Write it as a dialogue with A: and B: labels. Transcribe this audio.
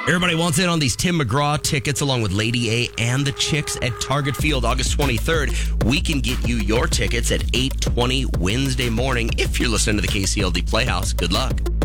A: Everybody wants in on these Tim McGraw tickets along with Lady A and the Chicks at Target Field August 23rd. We can get you your tickets at 8:20 Wednesday morning if you're listening to the KCLD Playhouse. Good luck.